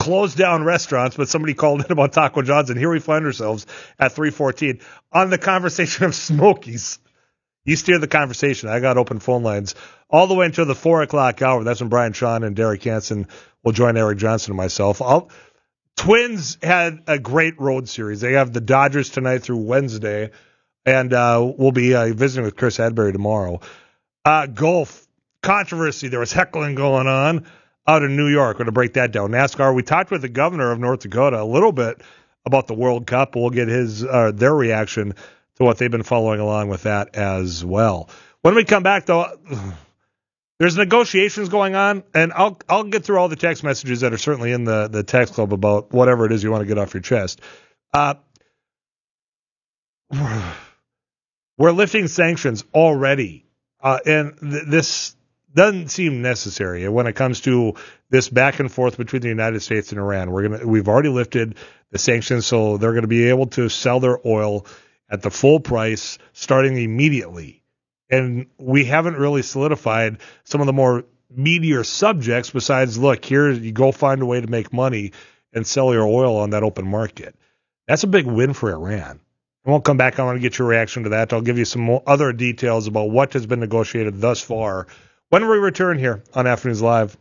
closed down restaurants, but somebody called in about Taco John's, and here we find ourselves at 3:14 on the conversation of Smokies. You steer the conversation. I got open phone lines all the way until the 4 o'clock hour. That's when Brian Shawn and Derek Hansen will join Eric Johnson and myself. Twins had a great road series. They have the Dodgers tonight through Wednesday, and we'll be visiting with Chris Hadbury tomorrow. Golf controversy. There was heckling going on out in New York. We're going to break that down. NASCAR. We talked with the governor of North Dakota a little bit about the World Cup. We'll get their reaction to what they've been following along with that as well. When we come back, though, there's negotiations going on, and I'll get through all the text messages that are certainly in the text club about whatever it is you want to get off your chest. We're lifting sanctions already, and this doesn't seem necessary when it comes to this back and forth between the United States and Iran. We've already lifted the sanctions, so they're going to be able to sell their oil at the full price starting immediately. And we haven't really solidified some of the more meatier subjects besides, look, here you go find a way to make money and sell your oil on that open market. That's a big win for Iran. I won't come back. I want to get your reaction to that. I'll give you some more other details about what has been negotiated thus far when we return here on Afternoons Live.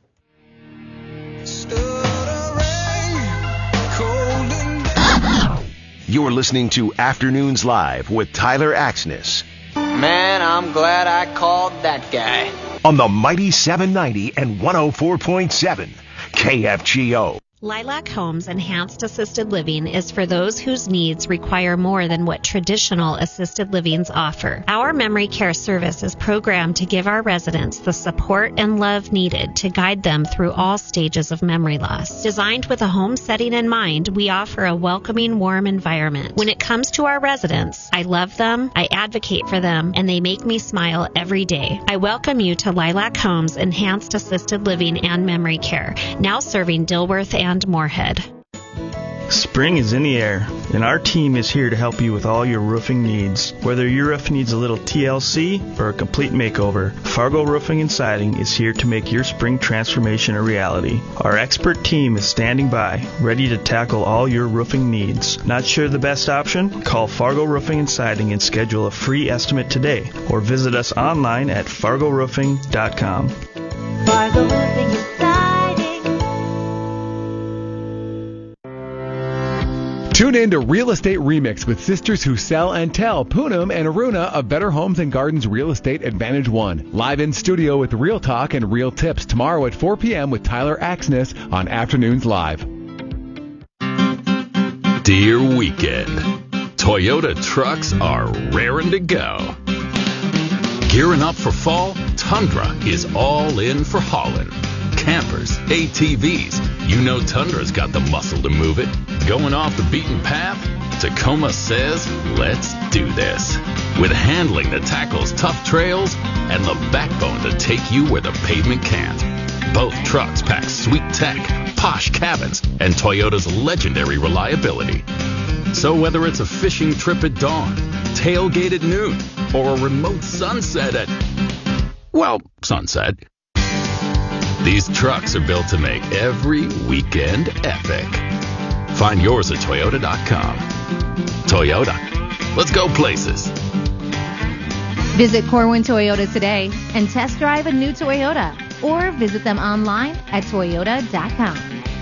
You're listening to Afternoons Live with Tyler Axness. Man, I'm glad I called that guy. On the Mighty 790 and 104.7 KFGO. Lilac Homes Enhanced Assisted Living is for those whose needs require more than what traditional assisted livings offer. Our memory care service is programmed to give our residents the support and love needed to guide them through all stages of memory loss. Designed with a home setting in mind, we offer a welcoming, warm environment. When it comes to our residents, I love them, I advocate for them, and they make me smile every day. I welcome you to Lilac Homes Enhanced Assisted Living and Memory Care, now serving Dilworth and Moorhead. Spring is in the air, and our team is here to help you with all your roofing needs. Whether your roof needs a little TLC or a complete makeover, Fargo Roofing and Siding is here to make your spring transformation a reality. Our expert team is standing by, ready to tackle all your roofing needs. Not sure the best option? Call Fargo Roofing and Siding and schedule a free estimate today, or visit us online at fargoroofing.com. Fargo Roofing and Siding. Tune in to Real Estate Remix with sisters who sell and tell, Poonam and Aruna of Better Homes and Gardens Real Estate Advantage One. Live in studio with Real Talk and Real Tips tomorrow at 4 p.m. with Tyler Axness on Afternoons Live. Dear weekend, Toyota trucks are raring to go. Gearing up for fall, Tundra is all in for hauling. Campers, ATVs, you know Tundra's got the muscle to move it. Going off the beaten path? Tacoma says, let's do this. With handling that tackles tough trails and the backbone to take you where the pavement can't. Both trucks pack sweet tech, posh cabins, and Toyota's legendary reliability. So whether it's a fishing trip at dawn, tailgate at noon, or a remote sunset at, well, sunset, these trucks are built to make every weekend epic. Find yours at Toyota.com. Toyota. Let's go places. Visit Corwin Toyota today and test drive a new Toyota, or visit them online at Toyota.com.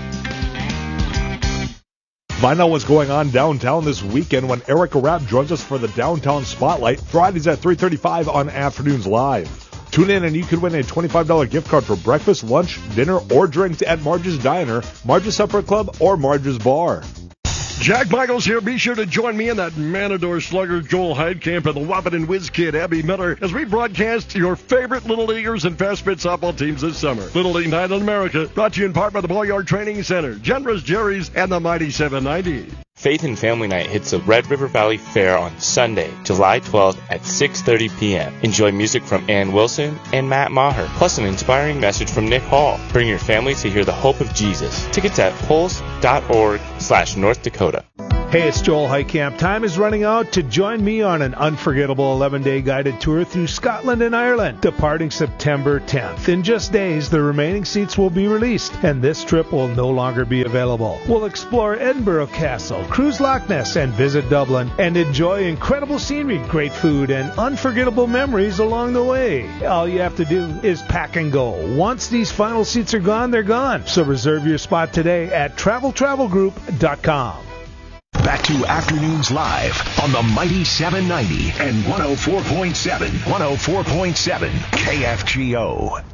Find out what's going on downtown this weekend when Erica Rapp joins us for the Downtown Spotlight, Fridays at 3:35 on Afternoons Live. Tune in and you could win a $25 gift card for breakfast, lunch, dinner, or drinks at Marge's Diner, Marge's Supper Club, or Marge's Bar. Jack Michaels here. Be sure to join me and that Matador slugger Joel Heidkamp and the Wahpeton Whiz Kid Abby Miller as we broadcast your favorite Little Leaguers and Fast Pitch softball teams this summer. Little League Night in America, brought to you in part by the Ball-Yard Training Center, Generous Jerry's, and the Mighty 790. Faith and Family Night hits the Red River Valley Fair on Sunday, July 12th at 6:30 p.m. Enjoy music from Ann Wilson and Matt Maher, plus an inspiring message from Nick Hall. Bring your family to hear the hope of Jesus. Tickets at pulse.org/North Dakota. Hey, it's Joel Heitkamp. Time is running out to join me on an unforgettable 11-day guided tour through Scotland and Ireland, departing September 10th. In just days, the remaining seats will be released, and this trip will no longer be available. We'll explore Edinburgh Castle, cruise Loch Ness, and visit Dublin, and enjoy incredible scenery, great food, and unforgettable memories along the way. All you have to do is pack and go. Once these final seats are gone, they're gone. So reserve your spot today at travelgroup.com. Back to Afternoons Live on the Mighty 790 and 104.7 KFGO.